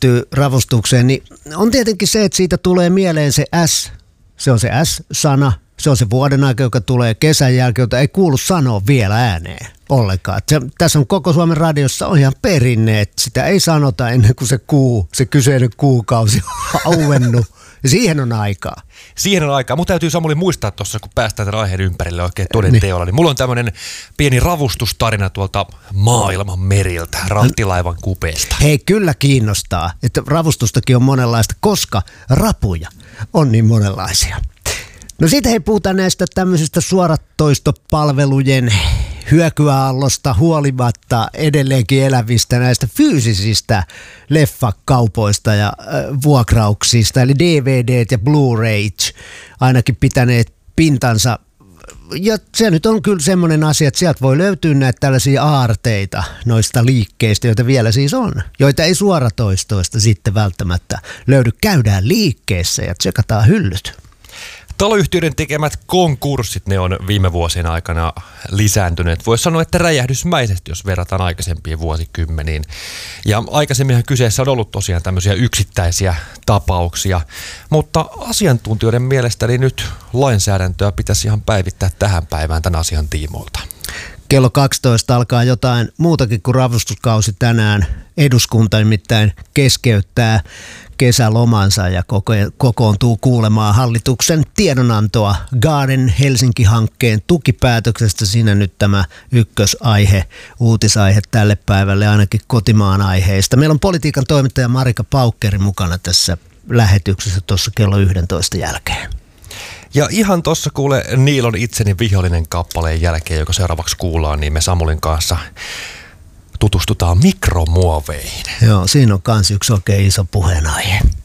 liittyy ravustukseen, niin on tietenkin se, että siitä tulee mieleen se S. Se on se S-sana. Se on se vuoden aika, joka tulee kesän jälkeen, jota ei kuulu sanoa vielä ääneen ollenkaan. Tässä on koko Suomen radiossa on ihan perinne, että sitä ei sanota ennen kuin se kyseinen kuukausi on auennut. Ja siihen on aikaa. Siihen on aikaa. Mun täytyy Samuli muistaa tuossa, kun päästään tämän aiheen ympärille oikein toden teolla. Niin mulla on tämmöinen pieni ravustustarina tuolta maailman meriltä, rahtilaivan kupeesta. Hei, kyllä kiinnostaa, että ravustustakin on monenlaista, koska rapuja on niin monenlaisia. No siitä hei puhutaan näistä tämmöisistä suoratoistopalvelujen hyökyaallosta huolimatta edelleenkin elävistä näistä fyysisistä leffakaupoista ja vuokrauksista, eli DVDt ja Blu-rayt ainakin pitäneet pintansa. Ja se nyt on kyllä semmoinen asia, että sieltä voi löytyä näitä tällaisia aarteita noista liikkeistä, joita vielä siis on, joita ei suoratoistoista sitten välttämättä löydy. Käydään liikkeessä ja tsekataan hyllyt. Taloyhtiöiden tekemät konkurssit, ne on viime vuosien aikana lisääntyneet. Voisi sanoa, että räjähdysmäisesti, jos verrataan aikaisempiin vuosikymmeniin. Ja aikaisemminhan kyseessä on ollut tosiaan tämmöisiä yksittäisiä tapauksia, mutta asiantuntijoiden mielestä niin nyt lainsäädäntöä pitäisi ihan päivittää tähän päivään tämän asian tiimoilta. Kello 12 alkaa jotain muutakin kuin ravustuskausi tänään. Eduskunta nimittäin keskeyttää kesälomansa ja kokoontuu kuulemaan hallituksen tiedonantoa Garden Helsinki-hankkeen tukipäätöksestä. Siinä nyt tämä ykkösaihe, uutisaihe tälle päivälle ainakin kotimaan aiheista. Meillä on politiikan toimittaja Marika Paukkeri mukana tässä lähetyksessä tuossa kello 11 jälkeen. Ja ihan tuossa kuule Niilon itseni vihollinen kappaleen jälkeen, joka seuraavaksi kuullaan, niin me Samulin kanssa tutustutaan mikromuoveihin. Joo, siinä on kans yksi oikein iso puheenaihe.